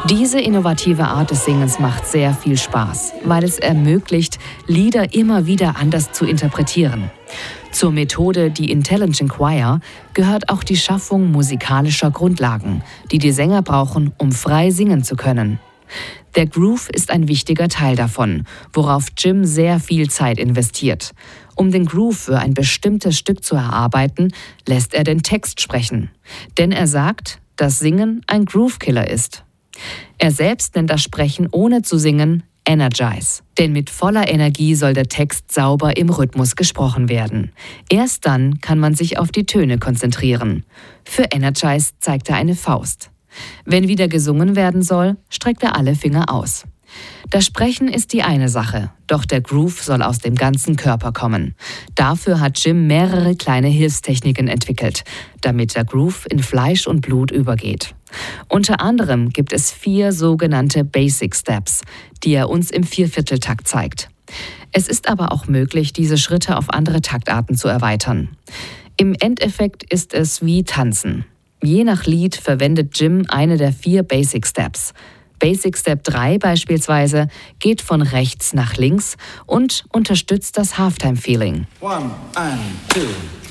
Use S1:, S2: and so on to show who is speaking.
S1: Diese innovative Art des Singens macht sehr viel Spaß, weil es ermöglicht, Lieder immer wieder anders zu interpretieren. Zur Methode The Intelligent Choir gehört auch die Schaffung musikalischer Grundlagen, die die Sänger brauchen, um frei singen zu können. Der Groove ist ein wichtiger Teil davon, worauf Jim sehr viel Zeit investiert. Um den Groove für ein bestimmtes Stück zu erarbeiten, lässt er den Text sprechen. Denn er sagt, dass Singen ein Groove-Killer ist. Er selbst nennt das Sprechen ohne zu singen Energize. Denn mit voller Energie soll der Text sauber im Rhythmus gesprochen werden. Erst dann kann man sich auf die Töne konzentrieren. Für Energize zeigt er eine Faust. Wenn wieder gesungen werden soll, streckt er alle Finger aus. Das Sprechen ist die eine Sache, doch der Groove soll aus dem ganzen Körper kommen. Dafür hat Jim mehrere kleine Hilfstechniken entwickelt, damit der Groove in Fleisch und Blut übergeht. Unter anderem gibt es 4 sogenannte Basic Steps, die er uns im Viervierteltakt zeigt. Es ist aber auch möglich, diese Schritte auf andere Taktarten zu erweitern. Im Endeffekt ist es wie Tanzen. Je nach Lied verwendet Jim eine der 4 Basic Steps. Basic Step 3 beispielsweise geht von rechts nach links und unterstützt das Halftime-Feeling.
S2: 1 and 2.